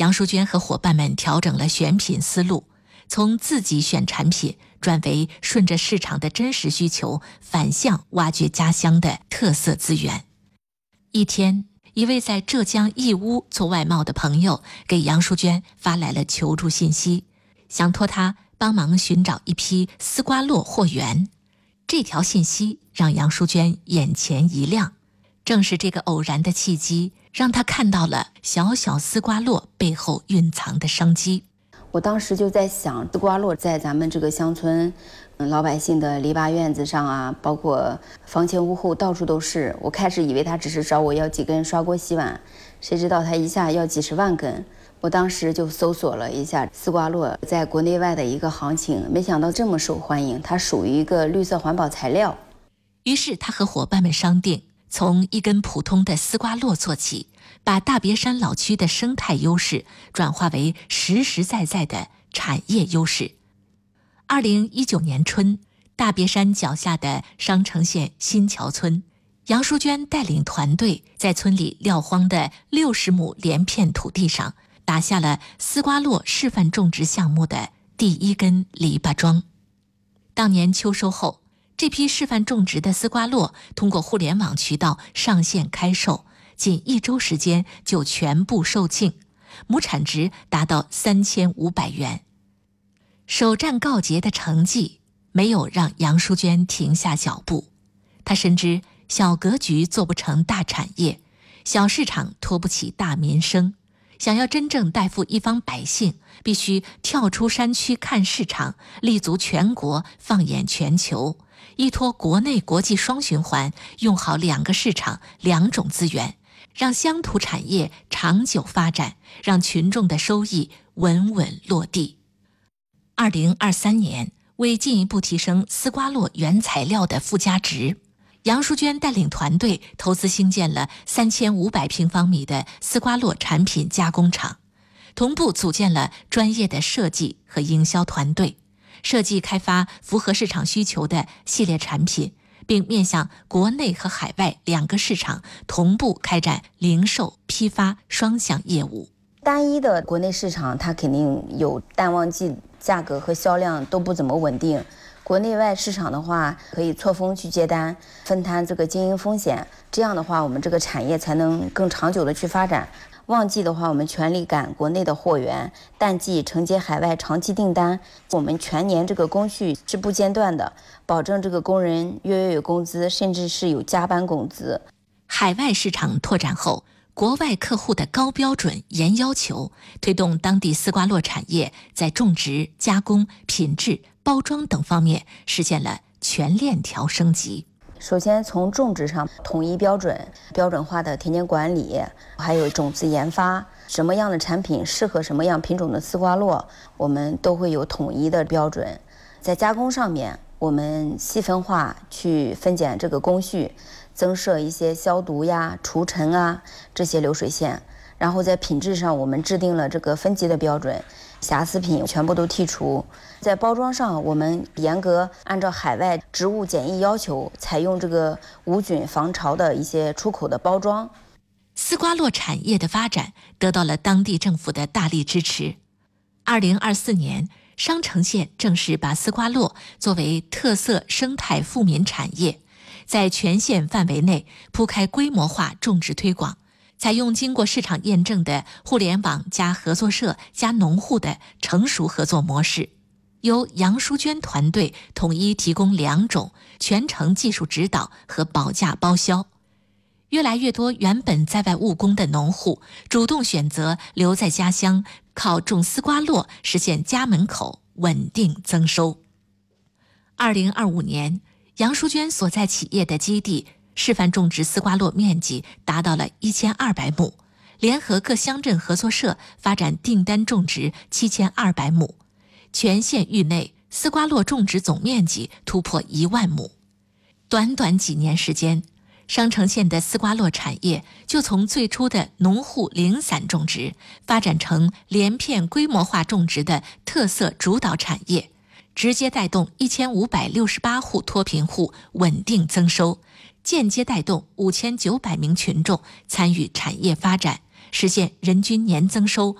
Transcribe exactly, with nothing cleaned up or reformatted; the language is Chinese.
杨淑娟和伙伴们调整了选品思路，从自己选产品转为顺着市场的真实需求，反向挖掘家乡的特色资源。一天，一位在浙江义乌做外贸的朋友给杨淑娟发来了求助信息，想托她帮忙寻找一批丝瓜络货源。这条信息让杨淑娟眼前一亮，正是这个偶然的契机，让她看到了小小丝瓜络背后蕴藏的商机。 我当时就在想，丝瓜络在咱们这个乡村，嗯，老百姓的篱笆院子上啊，包括房前屋后到处都是。我开始以为他只是找我要几根刷锅洗碗，谁知道他一下要几十万根。我当时就搜索了一下丝瓜络在国内外的一个行情，没想到这么受欢迎，它属于一个绿色环保材料。 于是他和伙伴们商定，从一根普通的丝瓜络做起，把大别山老区的生态优势转化为实实在在的产业优势。二零一九年春，大别山脚下的商城县新桥村，杨淑娟带领团队在村里撂荒的六十亩连片土地上，打下了丝瓜络示范种植项目的第一根篱笆桩。当年秋收后，这批示范种植的丝瓜络通过互联网渠道上线开售，仅一周时间就全部售罄，亩产值达到三千五百元。首战告捷的成绩没有让杨淑娟停下脚步，她深知小格局做不成大产业，小市场托不起大民生。想要真正带富一方百姓，必须跳出山区看市场，立足全国，放眼全球，依托国内国际双循环，用好两个市场两种资源，让乡土产业长久发展，让群众的收益稳稳落地。二零二三年，为进一步提升丝瓜络原材料的附加值，杨淑娟带领团队投资兴建了三千五百平方米的丝瓜络产品加工厂，同步组建了专业的设计和营销团队，设计开发符合市场需求的系列产品，并面向国内和海外两个市场同步开展零售、批发双向业务。 单一的国内市场，它肯定有淡旺季，价格和销量都不怎么稳定。国内外市场的话，可以错峰去接单，分摊这个经营风险。这样的话，我们这个产业才能更长久的去发展。旺季的话，我们全力赶国内的货源；淡季承接海外长期订单。我们全年这个工序是不间断的，保证这个工人月月有工资，甚至是有加班工资。 海外市场拓展后，国外客户的高标准、严要求，推动当地丝瓜络产业在种植、加工、品质、包装等方面实现了全链条升级。 首先从种植上统一标准、标准化的田间管理，还有种子研发，什么样的产品适合什么样品种的丝瓜络，我们都会有统一的标准。在加工上面，我们细分化去分拣这个工序，增设一些消毒呀、除尘啊这些流水线。然后在品质上，我们制定了这个分级的标准，瑕疵品全部都剔除。在包装上，我们严格按照海外植物检疫要求，采用这个无菌防潮的一些出口的包装。 丝瓜络产业的发展得到了当地政府的大力支持。二零二四年，商城县正式把丝瓜络作为特色生态富民产业，在全县范围内铺开规模化种植推广，采用经过市场验证的互联网加合作社加农户的成熟合作模式，由杨淑娟团队统一提供两种全程技术指导和保价包销。越来越多原本在外务工的农户主动选择留在家乡，靠种丝瓜络实现家门口稳定增收。二零二五年，杨淑娟所在企业的基地示范种植丝瓜络面积达到了一千二百亩，联合各乡镇合作社发展订单种植七千二百亩，全县域内丝瓜络种植总面积突破一万亩。短短几年时间，商城县的丝瓜络产业就从最初的农户零散种植，发展成连片规模化种植的特色主导产业，直接带动一千五百六十八户脱贫户稳定增收，间接带动五千九百名群众参与产业发展，实现人均年增收